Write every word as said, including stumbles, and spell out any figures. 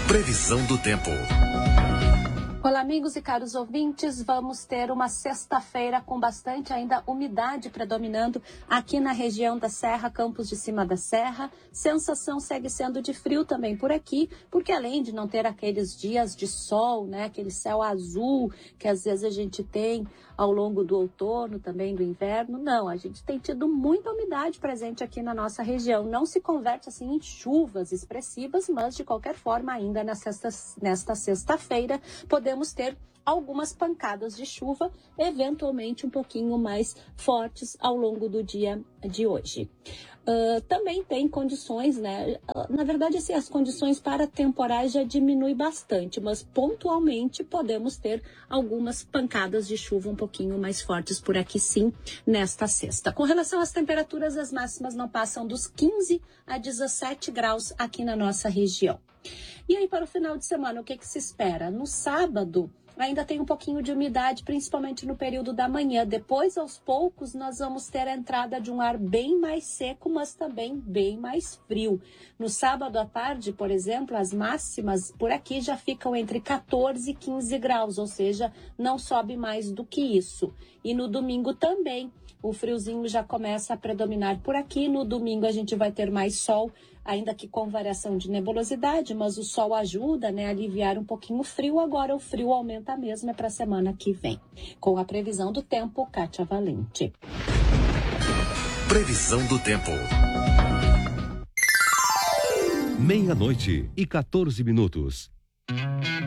Previsão do tempo. Olá, amigos e caros ouvintes, vamos ter uma sexta-feira com bastante ainda umidade predominando aqui na região da Serra, Campos de Cima da Serra. Sensação segue sendo de frio também por aqui, porque além de não ter aqueles dias de sol, né, aquele céu azul que às vezes a gente tem ao longo do outono, também do inverno, não, a gente tem tido muita umidade presente aqui na nossa região. Não se converte assim em chuvas expressivas, mas de qualquer forma ainda nesta, nesta sexta-feira podemos ter algumas pancadas de chuva, eventualmente um pouquinho mais fortes ao longo do dia de hoje. Uh, também tem condições, né? Na verdade, assim, as condições para temporais já diminuem bastante, mas pontualmente podemos ter algumas pancadas de chuva um pouquinho mais fortes por aqui, sim, nesta sexta. Com relação às temperaturas, as máximas não passam dos quinze a dezessete graus aqui na nossa região. E aí, para o final de semana, o que, que se espera? No sábado, ainda tem um pouquinho de umidade, principalmente no período da manhã. Depois, aos poucos, nós vamos ter a entrada de um ar bem mais seco, mas também bem mais frio. No sábado à tarde, por exemplo, as máximas por aqui já ficam entre quatorze e quinze graus, ou seja, não sobe mais do que isso. E no domingo também, o friozinho já começa a predominar por aqui. No domingo a gente vai ter mais sol, ainda que com variação de nebulosidade, mas o sol ajuda, né, a aliviar um pouquinho o frio. Agora o frio aumenta mesmo, é para a semana que vem. Com a previsão do tempo, Kátia Valente. Previsão do tempo. Meia-noite e quatorze minutos.